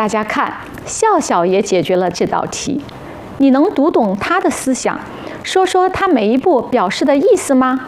大家看，笑笑也解决了这道题。你能读懂他的思想，说说他每一步表示的意思吗？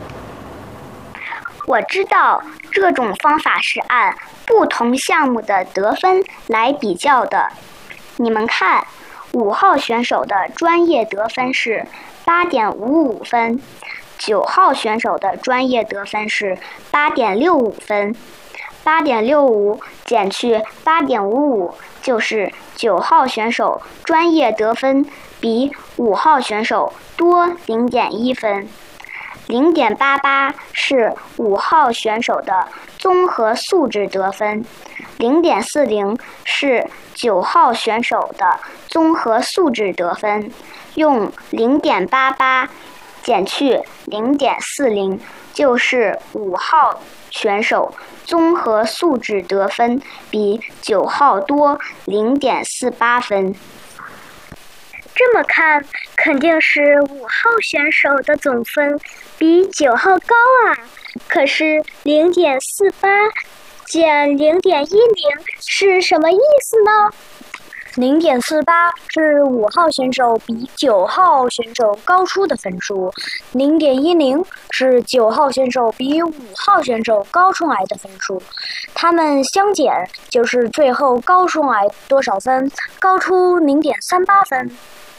我知道这种方法是按不同项目的得分来比较的。你们看，5号选手的专业得分是8.55分，9号选手的专业得分是8.65分。8.65减去8.55就是9号选手专业得分比5号选手多0.1分。0.88是5号选手的综合素质得分，0.40是9号选手的综合素质得分。用0.88减去0.40，就是5号选手综合素质得分比9号多0.48分。 这么看，肯定是5号选手的总分比9号高啊。可是0.48减0.10是什么意思呢？0.48是5号选手比9号选手高出的分数，0.10是9号选手比5号选手高出来的分数，它们相减就是最后高出来多少分，高出0.38分。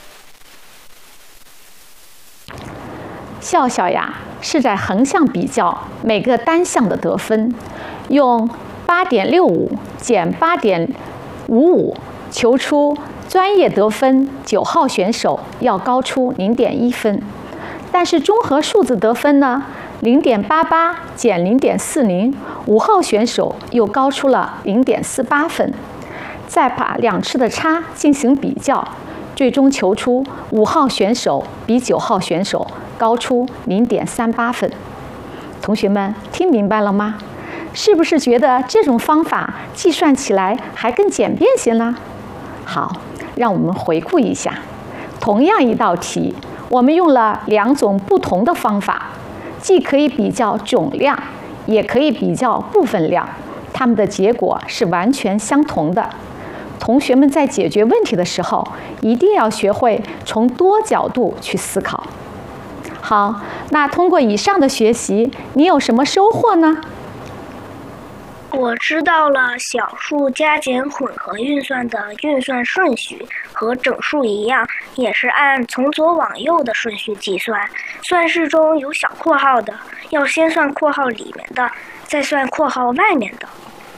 笑笑呀，是在横向比较每个单项的得分，用8.65减8.55求出专业得分9号选手要高出0.1分，但是综合数字得分呢，0.88减0.40， 5号选手又高出了0.48分。再把两次的差进行比较，最终求出5号选手比9号选手高出0.38分。同学们听明白了吗？是不是觉得这种方法计算起来还更简便些呢？好，让我们回顾一下，同样一道题，我们用了2种不同的方法，既可以比较总量，也可以比较部分量，它们的结果是完全相同的。同学们在解决问题的时候，一定要学会从多角度去思考。好，那通过以上的学习，你有什么收获呢？ 我知道了小数加减混合运算的运算顺序和整数一样，也是按从左往右的顺序计算。算式中有小括号的，要先算括号里面的，再算括号外面的。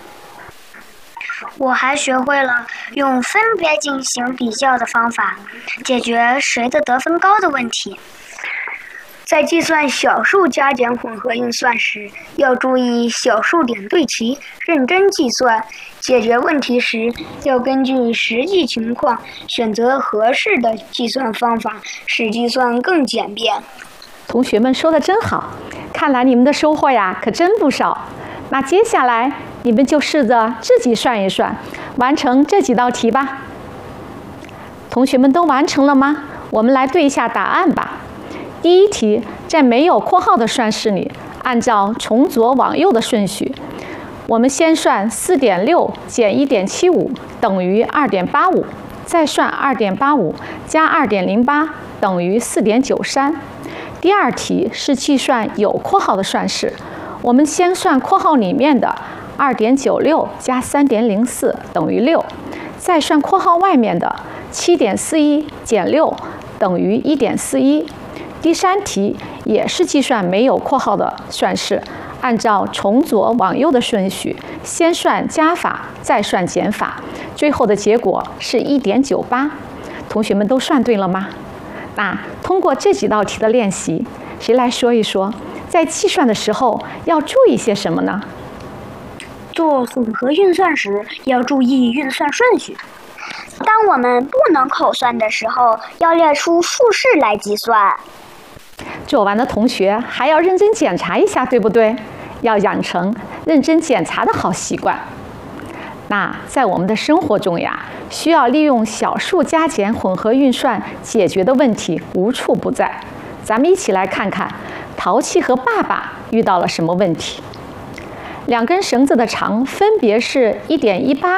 我还学会了用分别进行比较的方法，解决谁的得分高的问题。在计算小数加减混合运算时，要注意小数点对齐，认真计算。解决问题时，要根据实际情况选择合适的计算方法，使计算更简便。 同学们说的真好，看来你们的收获呀可真不少。那接下来你们就试着自己算一算，完成这几道题吧。同学们都完成了吗？我们来对一下答案吧。第一题，在没有括号的算式里，按照从左往右的顺序，我们先算4.6减1.75等于2.85，再算2.85加2.08等于4.93。第二题是计算有括号的算式，我们先算括号里面的2.96加3.04等于6，再算括号外面的7.41减6等于1.41。第三题也是计算没有括号的算式，按照从左往右的顺序，先算加法，再算减法，最后的结果是1.98。同学们都算对了吗？那通过这几道题的练习，谁来说一说，在计算的时候要注意些什么呢？ 做混合运算时要注意运算顺序。 当我们不能口算的时候，要列出复式来计算。 做完的同学还要认真检查一下，对不对？要养成认真检查的好习惯。那在我们的生活中呀，需要利用小数加减混合运算解决的问题无处不在。咱们一起来看看淘气和爸爸遇到了什么问题。2根绳子的长分别是1.18